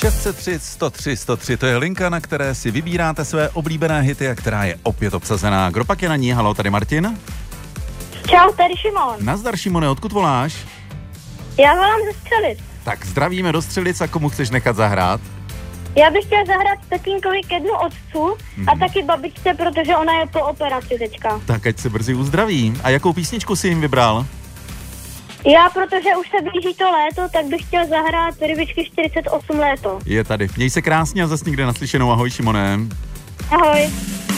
603 103 103, to je linka, na které si vybíráte své oblíbené hity a která je opět obsazená. Kdo pak je na ní? Haló, tady Martin. Čau, tady Šimon. Nazdar, Šimone, odkud voláš? Já volám ze Střelic. Tak zdravíme do Střelic a komu chceš nechat zahrát? Já bych chtěl zahrát tatínkovi ke dnu otců a taky babičce, protože ona je po operaci teďka. Tak ať se brzy uzdraví. A jakou písničku si jim vybral? Já, protože už se blíží to léto, tak bych chtěl zahrát Rybičky 48 léto. Je tady. Měj se krásně a zas někde naslyšenou. Ahoj, Šimone. Ahoj.